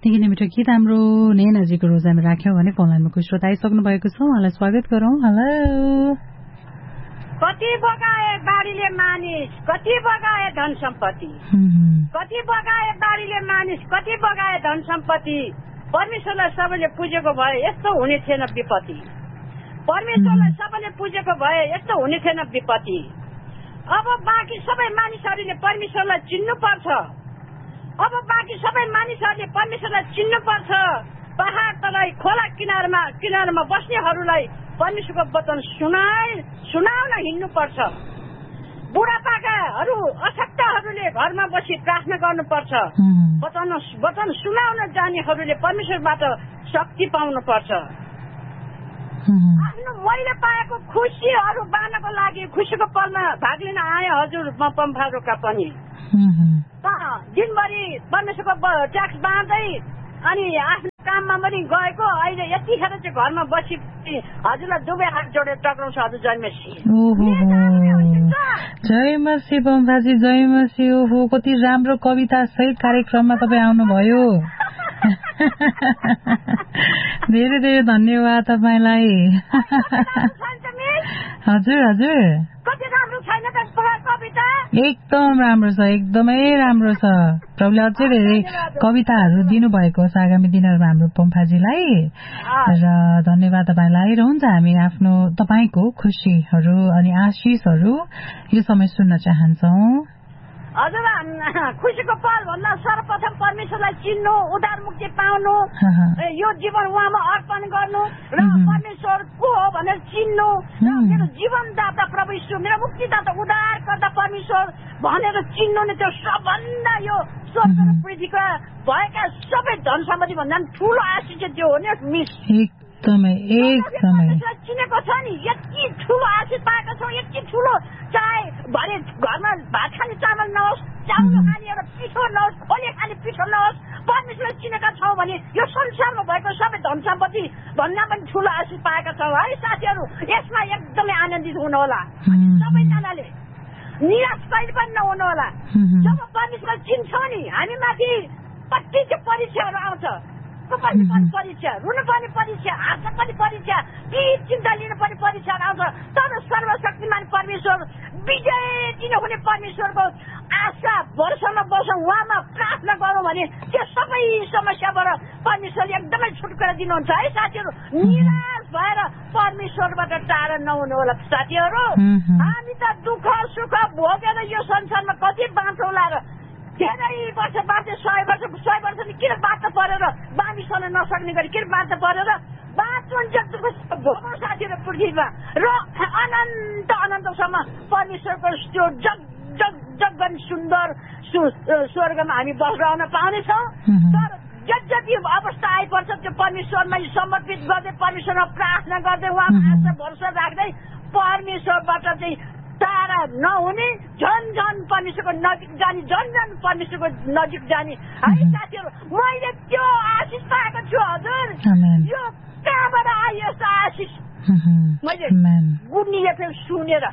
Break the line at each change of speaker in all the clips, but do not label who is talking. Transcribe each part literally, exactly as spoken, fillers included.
निकै नै मिठो गीत हाम्रो नेनाजीको रोजाइमा राख्यौँ भने फोन लाइनमा कोही श्रोता आइसक्नु भएको छ, उहाँलाई स्वागत गरौँ। हेलो।
कति बगाए बाढीले मानिस, कति बगाए धन सम्पत्ति, कति बगाए बाढीले मानिस, कति बगाए धन सम्पत्ति। परमेश्वरलाई सबैले पुजेको भए यस्तो हुने थिएन विपत्ति। परमेश्वरलाई सबैले पुजेको भए यस्तो हुने थिएन विपत्ति। अब बाँकी सबै मानिसहरूले परमेश्वरलाई चिन्नु पर्छ। अब बाँकी सबै मानिसहरूले परमेश्वरलाई चिन्नु पर्छ। पहाड तराई खोला किनारमा किनारमा बस्नेहरूलाई परमेश्वरको वचन सुनाइ सुनाउन हिँड्नु पर्छ। बुढापाकाहरू अशक्तहरूले घरमा बसी प्रार्थना गर्नुपर्छ। वचन वचन सुनाउन जानेहरूले परमेश्वरबाट शक्ति पाउनु पर्छ। आफ्नो मैले पाएको खुसीहरू बाँड्नको लागि खुसीको पलमा भाग लिन आए हजुर म पम्फारोका पनि। दिनभरि परमेश्वरको ट्याक्स बाँड्दै अनि आफ्नो काममा पनि गएको अहिले यतिखेर चाहिँ घरमा बसी हजुरलाई दुवै हात जोडेर टक्राउँछ हजुर जयमसी।
जयमसी पम्फाजी, जयमसी। ओहो कति राम्रो कविता सहित कार्यक्रममा तपाईँ आउनुभयो। धेरै धेरै धन्यवाद तपाईँलाई। हजुर हजुर एकदम राम्रो छ, एकदमै राम्रो छ। प्रभुले अझै धेरै कविताहरू दिनुभएको छ आगामी दिनहरूमा हाम्रो पम्फाजीलाई र धन्यवाद तपाईँलाई। र हुन्छ हामी आफ्नो तपाईँको खुसीहरू अनि आशिषहरू यो समय सुन्न चाहन्छौँ।
हजुर खुसीको पल भन्दा सर्वप्रथम परमेश्वरलाई चिन्नु, उद्धार मुक्ति पाउनु, यो जीवन उहाँमा अर्पण गर्नु र परमेश्वर को हो भनेर चिन्नु। मेरो जीवनदाता प्रभु यीशु, मेरो मुक्तिदाता उद्धार गर्दा परमेश्वर भनेर चिन्नु नै त्यो सबभन्दा यो स्वर्ग र पृथ्वीका भएका सबै धन सम्पत्ति भन्दा ठुलो आशिष चाहिँ त्यो हो नि मिस।
एकदमै एकदमै
चिनेको छ नि, यति ठुलो आशिष पाएका छौँ। यति ठुलो चाहे भरे घरमा भात खाने चामल नहोस्, चाउलो खाने एउटा पिठो नहोस्, खोले खाने पिठो नहोस्, परमेश्वरलाई चिनेका छौँ भने यो संसारमा भएको सबै धन सम्पत्ति भन्दा पनि ठुलो आशिष पाएका छौँ है साथीहरू। यसमा एकदमै आनन्दित हुनु होला सबैजनाले, निराश कहिले पनि नहुनु होला। जब परमेश्वरलाई चिन्छौँ नि हामी माथि कति चाहिँ परीक्षाहरू आउँछ, पनि पनि परीक्षा, रुनु पनि परीक्षा, हाँस्न पनि परीक्षा, पीड चिन्ता लिनु पनि परीक्षा आउँछ। तर सर्वशक्तिमान परमेश्वर, विजय दिनुहुने परमेश्वरको आशा भरोसामा बसौँ, उहाँमा प्रार्थना गरौँ भने त्यो सबै समस्याबाट परमेश्वरले एकदमै छुटकारा दिनुहुन्छ है साथीहरू। निराश भएर परमेश्वरबाट टाढा नहुनु होला साथीहरू। हामी त दुःख सुख भोगेर यो संसारमा कति बाँच्छौँला र धेरै वर्ष बाँचे, सय वर्ष सय वर्ष किन बाँच्न परेर बानी सर्न नसक्ने गरी किन बाँच्न परेर बाँच्नुहुन्छ भोगौँ साथीहरू पृथ्वीमा र अनन्त अनन्तसम्म परमेश्वरको त्यो जग जग जगन सुन्दर स्वर्गमा हामी बसिरहन पाउनेछौँ। तर जति अवस्था आइपर्छ त्यो परमेश्वरमा समर्पित गर्दै, परमेश्वरमा प्रार्थना गर्दै, उहाँमा आशा भरोसा राख्दै परमेश्वरबाट चाहिँ टाढा नहुने, झन झन परमेश्वरको नजिक जाने, झन झन परमेश्वरको नजिक जाने है साथीहरू। मैले त्यो आशिष पाएको छु हजुर। यो कहाँबाट आयो यस्तो आशिष? मैले गुड न्युज एफएम सुनेर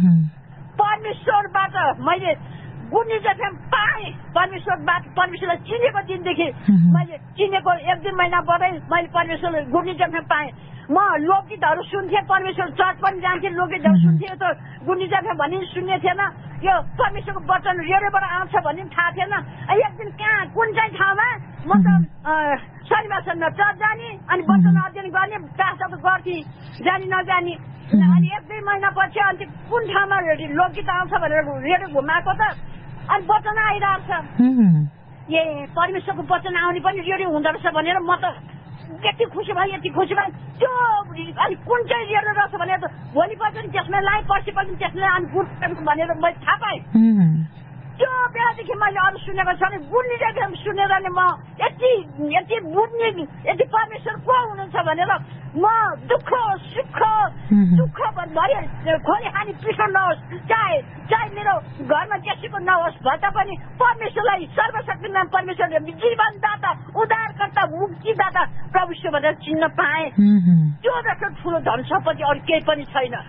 परमेश्वरबाट मैले गुड न्युज एफएम पाएँ। परमेश्वरबाट परमेश्वरलाई चिनेको दिनदेखि मैले चिनेको एक दुई महिनाबाटै मैले परमेश्वरले गुड न्युज एफएम पाएँ। म लोकगीतहरू सुन्थेँ, परमेश्वर चर्च पनि जान्थेँ, लोकगीतहरू सुन्थेँ। त गुड न्युज एफएम भन्ने सुन्ने थिएन, यो परमेश्वरको वचन रेडियोबाट आउँछ भन्ने पनि थाहा थिएन। एक दिन कहाँ कुन चाहिँ ठाउँमा म त शनिबार शनिबार चर्च जाने अनि वचन अध्ययन गर्ने, प्रार्थना गर्थेँ जानी नजानी। अनि एक दुई महिनापछि अनि कुन ठाउँमा लोकगीत आउँछ भनेर रेडियो घुमाएको त अनि वचन आइरहेको छ। ए परमेश्वरको वचन आउने पनि रेडियो हुँदो रहेछ भनेर म त यति खुसी भयो, यति खुसी भयो। त्यो अलिक कुन चाहिँ रेडियो रहेछ भनेर त भोलिपल्ट पनि त्यसमा लाएँ, पर्सिपल्ट पनि त्यसमा अनि गुड भनेर मैले थाहा पाएँ। त्यो बेलादेखि मैले अरू सुनेको छ भने गुड न्युज सुनेर नि म यति यति बुझ्ने, यति परमेश्वर को हुनुहुन्छ भनेर म दुःख सुख दुःख भरि खोली खाने पिठो नहोस्, चाहे चाहे मेरो घरमा जेसुको नहोस् भए तापनि परमेश्वरलाई सर्वशक्तिमान परमेश्वरले जीवनदाता, उद्धारकर्ता, मुक्तिदाता प्रभु भनेर चिन्न पाएँ। त्यो जस्तो ठुलो धन सम्पत्ति अरू केही पनि छैन।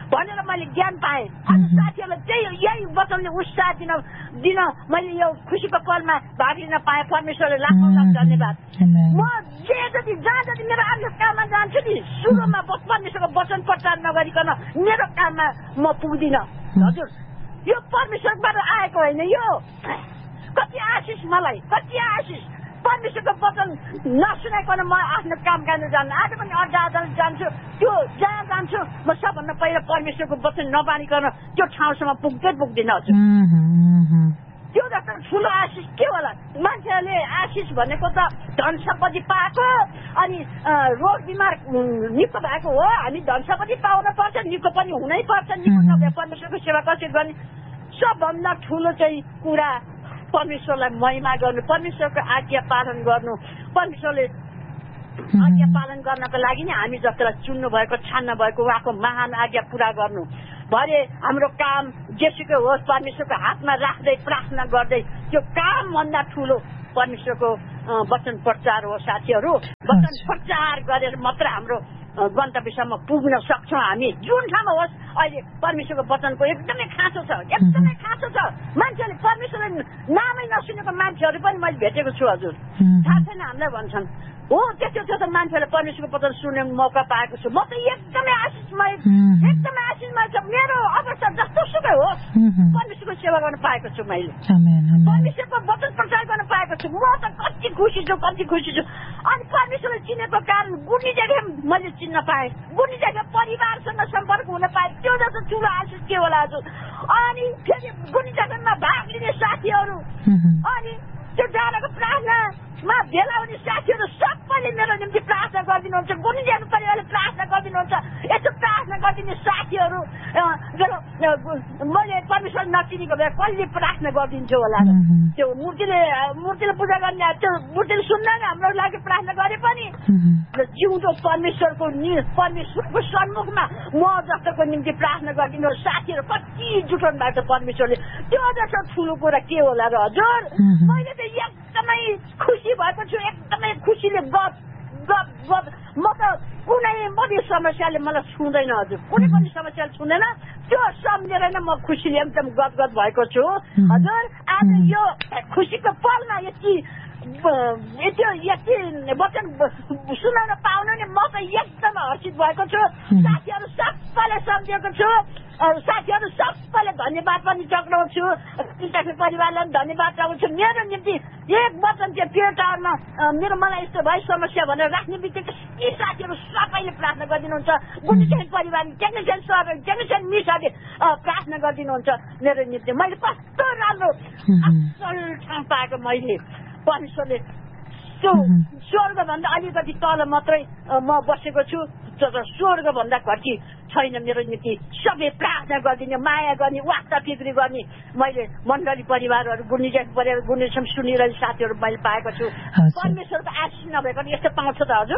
भनेर मैले ज्ञान पाएँ। आज साथीहरूलाई त्यही यही वचनले उत्साह दिन दिन मैले यो खुसीको पलमा भाग लिन पाएँ। परमेश्वरले लाखौँ लाख धन्यवाद। म जे जति जहाँ जति मेरो आफ्नो काममा जान्छु नि सुरुमा परमेश्वरको वचन प्रचार नगरिकन मेरो काममा म पुग्दिनँ। हजुर यो परमेश्वरबाट आएको होइन, यो कति आशिष मलाई, कति आशिष। परमेश्वरको वचन नसुनाइकन म आफ्नो काम गर्न जान्छु। आज पनि अड्डा अदालत जान्छु, त्यो जहाँ जान्छु म सबभन्दा पहिला परमेश्वरको वचन नबानिकन त्यो ठाउँसम्म पुग्दै पुग्दिनँ। हजुर त्यो जस्तो ठुलो आशिष के होला? मान्छेहरूले आशिष भनेको त धन सम्पत्ति पाएको अनि रोग बिमार निको भएको हो। हामी धन सम्पत्ति पाउन पर्छ, निको पनि हुनै पर्छ। निको नभए परमेश्वरको सेवा कसरी गर्ने? सबभन्दा ठुलो चाहिँ कुरा परमेश्वरलाई महिमा गर्नु, परमेश्वरको आज्ञा पालन गर्नु। परमेश्वरले आज्ञा पालन गर्नको लागि नै हामी जसलाई चुन्नु भएको, छान्न भएको उहाँको महान आज्ञा पुरा गर्नु। भरे हाम्रो काम जेसुकै होस् परमेश्वरको हातमा राख्दै प्रार्थना गर्दै त्यो काम भन्दा ठुलो परमेश्वरको वचन प्रचार हो। साथीहरू वचन प्रचार गरेर मात्र हाम्रो गन्तव्यसम्म पुग्न सक्छौँ। हामी जुन ठाउँमा होस् अहिले परमेश्वरको वचनको एकदमै खाँचो छ, एकदमै खाँचो छ। मान्छेहरूले परमेश्वरले नामै नसुनेको मान्छेहरू पनि मैले भेटेको छु। हजुर थाहा छैन हामीलाई भन्छन् हो त्यस्तो त्यस्तो मान्छेहरूले परमेश्वरको वचन सुन्ने मौका पाएको छु। म त एकदमै आशिषमय, एकदमै आशिषमय छ। मेरो अवस्था जस्तो सुकै हो परमेश्वरको सेवा गर्न पाएको छु मैले, परमेश्वरको वचन प्रचार गर्न पाएको छु। म त कति खुसी छु, कति खुसी छु। अनि परमेश्वरले चिनेको कारण गुडी जग्गा मैले चिन्न पाएँ, गुडी जग्गा परिवारसँग सम्पर्क हुन पाएँ। त्यो जस्तो ठुलो आशिष के होला हजुर? अनि फेरि गुडी जग्गामा भाग लिने साथीहरू अनि त्यो डाँडाको प्रार्थनामा भेला हुने साथीहरू सबैले मेरो निम्ति प्रार्थना गरिदिनुहुन्छ। गुनिजाको परिवारले प्रार्थना गरिदिनुहुन्छ। यस्तो प्रार्थना गरिदिने साथीहरू मैले परमेश्वर नचिनेको भए कहिले प्रार्थना गरिदिन्छु होला? त्यो मूर्तिले मूर्तिले पूजा गर्ने त्यो मूर्तिले सुन्न हाम्रो लागि प्रार्थना गरे पनि जिउँदो परमेश्वरको परमेश्वरको सन्मुखमा म जस्तोको निम्ति प्रार्थना गरिदिनु साथीहरू कति जुटाउनु भएको छ परमेश्वरले। त्यो जस्तो ठुलो कुरा के होला र हजुर? मैले त एकदमै खुसी भएको छु, एकदमै खुसीले गफ गफ गफ। म त कुनै पनि समस्याले मलाई छुँदैन हजुर, कुनै पनि समस्याले छुँदैन। त्यो सम्झेर नै म खुसीले एकदम गदगद भएको छु हजुर। आज यो खुसीको पलमा यति त्यो यति वचन सुनाउन पाउनु नि म त एकदम हर्षित भएको छु। साथीहरू सबैलाई सम्झेको छु, साथीहरू सबैले धन्यवाद पनि चक्राउँछु। परिवारलाई पनि धन्यवाद चक्राउँछु। मेरो निम्ति एक वचन त्यो पियर टावरमा मेरो मलाई यस्तो भयो समस्या भनेर राख्ने बित्तिकै यी साथीहरू सबैले प्रार्थना गरिदिनुहुन्छ। गुन्डिचेन परिवार, टेक्निसियन सर, टेक्निसियन मिसहरूले प्रार्थना गरिदिनुहुन्छ मेरो निम्ति। मैले कस्तो राम्रो असल ठाउँ पाएको मैले। परमेश्वरले त्यो स्वर्गभन्दा अलिकति तल मात्रै म बसेको छु, तर स्वर्गभन्दा घटी छैन मेरो निम्ति। सबै प्रार्थना गरिदिने, माया गर्ने, वास्ता फिक्री गर्ने मैले मण्डली परिवारहरू गुन्डिचेन परिवार गुन्डिचेन सुनिरहेको साथीहरू मैले पाएको छु। परमेश्वरको आशिष नभएको यस्तो पाउँछ त हजुर?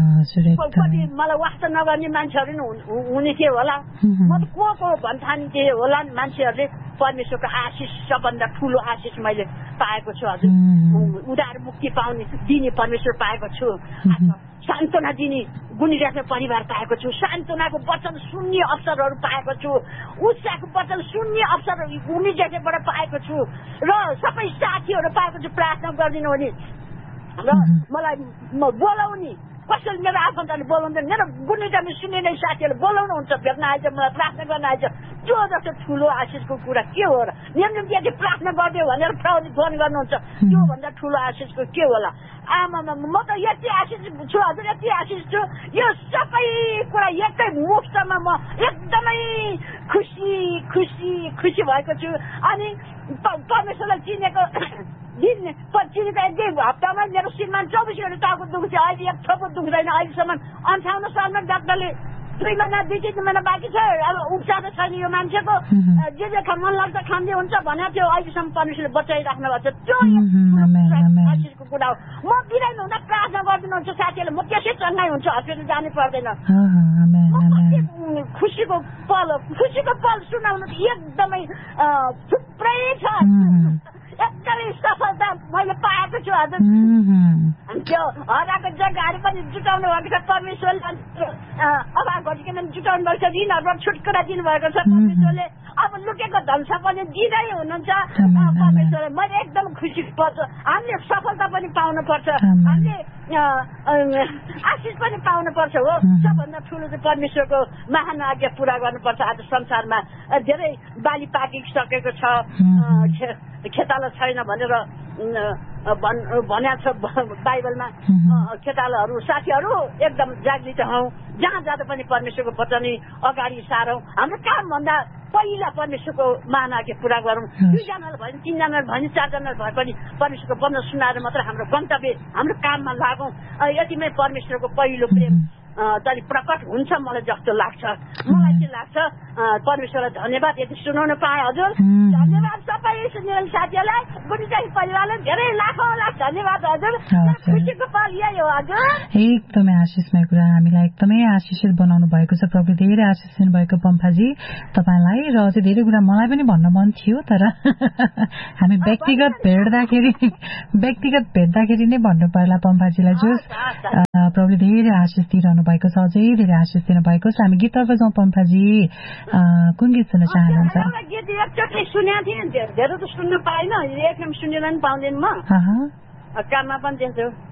कति मलाई वास्ता नगर्ने मान्छेहरू नि हुने थियो होला, म त को को भन्ठान्थे होला नि मान्छेहरूले। परमेश्वरको आशिष सबभन्दा ठुलो आशिष मैले पाएको छु हजुर। उधार मुक्ति पाउने दिने परमेश्वर पाएको छु। सान्त्वना दिने गुनिराख्ने परिवार पाएको छु। सान्त्वनाको वचन सुन्ने अवसरहरू पाएको छु। उत्साहको वचन सुन्ने अवसर गुनिराख्नेबाट पाएको छु र सबै साथीहरू पाएको छु प्रार्थना गरिदिनु हुने र मलाई बोलाउने। कसैले मेरो आफन्तले बोलाउँदैन, मेरो गुनिराख्ने सुनिने साथीहरूले बोलाउनुहुन्छ, भेट्न आइज, मलाई प्रार्थना गर्न आइज। त्यो जस्तो ठुलो आशिषको कुरा के हो र? मेरो निम्ति यदि प्रार्थना गरिदियो भनेर फोन गर्नुहुन्छ, त्योभन्दा ठुलो आशिषको के होला? आमामा म त यति आशिष छु हजुर, यति आशिष छु। यो सबै कुरा एकै मुखमा म एकदमै खुसी खुसी खुसी भएको छु। अनि परमेश्वरलाई चिनेको दिन चिनेको एक दुई हप्तामा मेरो श्रीमान चौबिस घन्टा टाउको दुख्थ्यो, अहिले एक थोपो दुख्दैन। अहिलेसम्म अन्ठाउन्न सालमा डाक्टरले दुई महिना दुई तिन महिना बाँकी छ, अब उपचार छैन यो मान्छेको, जे जे खान मन लाग्छ खाँदै हुन्छ भनेको थियो। अहिलेसम्म परमेश्वरले बचाइराख्नु भएको छ। त्यो आशिषको कुरा हो। म बिरामी हुँदा प्रार्थना गरिदिनुहुन्छ साथीहरूले, म त्यसै चङ्गाइ हुन्छ, हस्पिटल जानु पर्दैन। खुसीको पल खुसीको पल सुनाउनु एकदमै थुप्रै छ, एकदमै सफलता मैले पाएको छु हजुर। त्यो हराएको जग्गाहरू पनि जुटाउनु भएको छ परमेश्वरले, अभाव घटिकन जुटाउनु भएको छ, ऋणहरूबाट छुटकारा दिनुभएको छ परमेश्वरले। अब लुकेको धन पनि दिँदै हुनुहुन्छ परमेश्वरले। मैले एकदम खुसी पर्छ। हामीले सफलता पनि पाउनुपर्छ, हामीले आशिष पनि पाउनुपर्छ हो। सबभन्दा ठुलो चाहिँ परमेश्वरको महान आज्ञा पुरा गर्नुपर्छ। आज संसारमा धेरै बाली पाकिसकेको छ, खेतालो छैन भनेर भनेको छ बाइबलमा। खेतालोहरू साथीहरू एकदम जागृत हौ, जहाँ जाँदा पनि परमेश्वरको वचन अगाडि सारौँ। हाम्रो कामभन्दा पहिला परमेश्वरको महान आज्ञा पुरा गरौँ। दुईजनाले भयो तिनजनाले भयो चारजनाले भए पनि परमेश्वरको वचन सुनाएर मात्र हाम्रो गन्तव्य हाम्रो काममा लागौँ। यतिमै परमेश्वरको पहिलो प्रेम चाहिँ प्रकट हुन्छ मलाई जस्तो लाग्छ। मलाई चाहिँ लाग्छ परमेश्वरलाई धन्यवाद यति सुनाउन पाएँ हजुर। धन्यवाद सबै सुनिरहने साथीहरूलाई, गुरुचाही परिवारलाई धेरै लाखौँ लाख धन्यवाद हजुर। खुसीको पल यही हो हजुर।
एकदमै आशिषमय कुरा, हामीलाई एकदमै आशिषित बनाउनु भएको छ प्रभु। धेरै आशिष दिनुभएको पम्फाजी तपाईँलाई। र अझै धेरै कुरा मलाई पनि भन्न मन थियो, तर हामी व्यक्तिगत भेट्दाखेरि व्यक्तिगत भेट्दाखेरि नै भन्नु पर्ला पम्फाजीलाई। जोस् प्रभुले धेरै आशिष दिइरहनु भएको छ, अझै धेरै आशिष दिनु भएको छ। हामी गीततर्फ जाउँ पम्फाजी, कुन गीत सुन्न चाहनुहुन्छ?
गीत एकचोटि सुनेको थिएँ, धेरै त सुन्न पाएन, एफएम सुनेर पनि पाउँदैन म, काममा पनि दिन्छु।